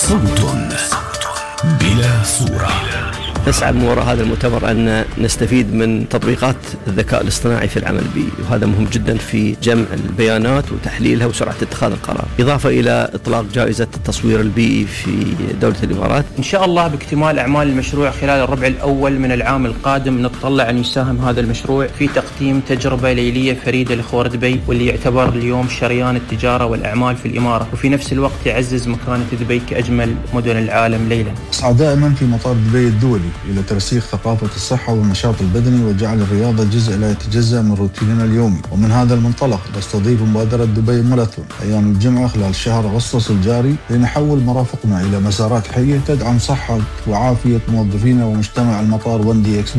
صوت بلا صورة. نسعى من وراء هذا المؤتمر أن نستفيد من تطبيقات الذكاء الاصطناعي في العمل البيئي، وهذا مهم جدا في جمع البيانات وتحليلها وسرعة اتخاذ القرار، إضافة إلى إطلاق جائزة التصوير البيئي في دولة الإمارات. إن شاء الله باكتمال أعمال المشروع خلال الربع الأول من العام القادم نتطلع أن يساهم هذا المشروع في تقديم تجربة ليلية فريدة لخور دبي، واللي يعتبر اليوم شريان التجارة والأعمال في الإمارة، وفي نفس الوقت يعزز مكانة دبي كأجمل مدن العالم ليلا. أسعى دائما في مطار دبي الدولي إلى ترسيخ ثقافة الصحة والنشاط البدني وجعل الرياضة جزء لا يتجزأ من روتيننا اليومي. ومن هذا المنطلق نستضيف مبادرة دبي ماراثون أيام الجمعة خلال شهر أغسطس الجاري لنحول مرافقنا إلى مسارات حية تدعم صحة وعافية موظفينا ومجتمع المطار 1DXB.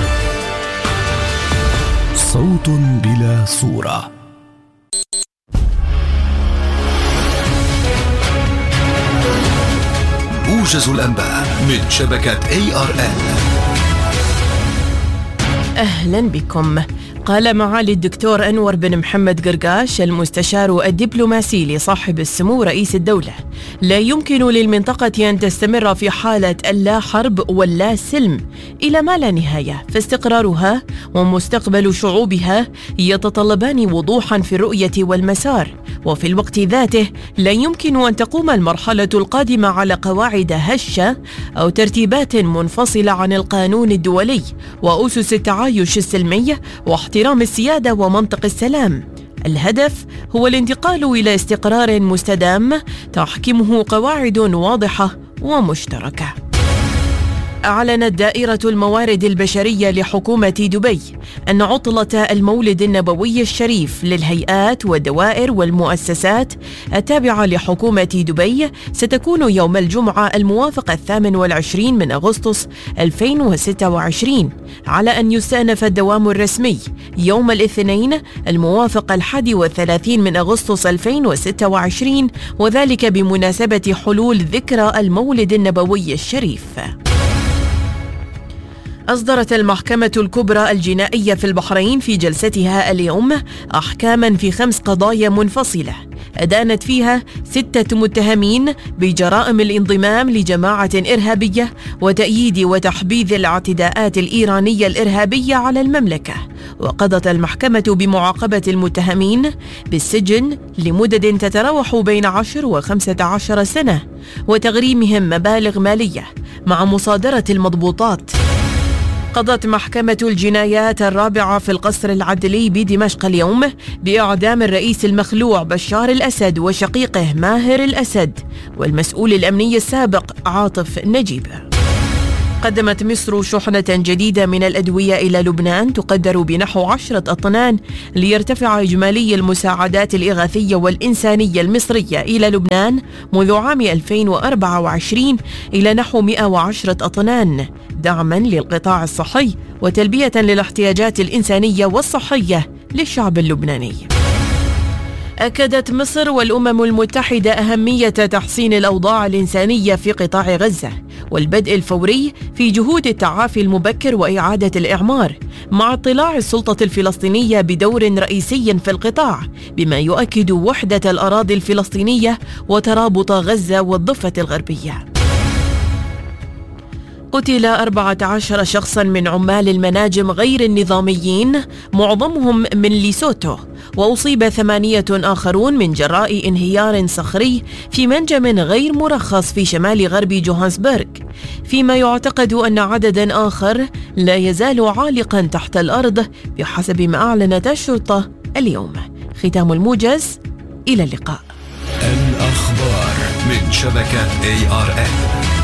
صوت بلا صورة. موجز الأنباء من شبكة ARN. أهلا بكم. قال معالي الدكتور أنور بن محمد قرقاش المستشار الدبلوماسي لصاحب السمو رئيس الدولة: لا يمكن للمنطقة أن تستمر في حالة اللا حرب واللا سلم إلى ما لا نهاية، فاستقرارها ومستقبل شعوبها يتطلبان وضوحا في الرؤية والمسار، وفي الوقت ذاته لا يمكن أن تقوم المرحلة القادمة على قواعد هشة أو ترتيبات منفصلة عن القانون الدولي وأسس التعايش السلمي واحترام السيادة ومنطق السلام. الهدف هو الانتقال إلى استقرار مستدام تحكمه قواعد واضحة ومشتركة. أعلنت دائرة الموارد البشرية لحكومة دبي أن عطلة المولد النبوي الشريف للهيئات والدوائر والمؤسسات التابعة لحكومة دبي ستكون يوم الجمعة الموافق 28 من أغسطس 2026، على أن يستأنف الدوام الرسمي يوم الاثنين الموافق 31 من أغسطس 2026، وذلك بمناسبة حلول ذكرى المولد النبوي الشريف. أصدرت المحكمة الكبرى الجنائية في البحرين في جلستها اليوم أحكاما في 5 قضايا منفصلة أدانت فيها 6 متهمين بجرائم الانضمام لجماعة إرهابية وتأييد وتحبيذ الاعتداءات الإيرانية الإرهابية على المملكة. وقضت المحكمة بمعاقبة المتهمين بالسجن لمدد تتراوح بين 10 و15 سنة وتغريمهم مبالغ مالية مع مصادرة المضبوطات. قضت محكمة الجنايات الرابعة في القصر العدلي بدمشق اليوم بإعدام الرئيس المخلوع بشار الأسد وشقيقه ماهر الأسد والمسؤول الأمني السابق عاطف نجيب. قدمت مصر شحنة جديدة من الأدوية إلى لبنان تقدر بنحو 10 أطنان ليرتفع إجمالي المساعدات الإغاثية والإنسانية المصرية إلى لبنان منذ عام 2024 إلى نحو 110 أطنان، دعما للقطاع الصحي وتلبية للاحتياجات الإنسانية والصحية للشعب اللبناني. أكدت مصر والأمم المتحدة أهمية تحسين الأوضاع الإنسانية في قطاع غزة والبدء الفوري في جهود التعافي المبكر وإعادة الإعمار، مع اطلاع السلطة الفلسطينية بدور رئيسي في القطاع، بما يؤكد وحدة الأراضي الفلسطينية وترابط غزة والضفة الغربية. قتل 14 شخصا من عمال المناجم غير النظاميين معظمهم من ليسوتو، وأصيب 8 آخرون من جراء انهيار صخري في منجم غير مرخص في شمال غرب جوهانسبرغ، فيما يعتقد أن عددا آخر لا يزال عالقا تحت الأرض بحسب ما أعلنت الشرطة اليوم. ختام الموجز، إلى اللقاء. الأخبار من شبكة ARN.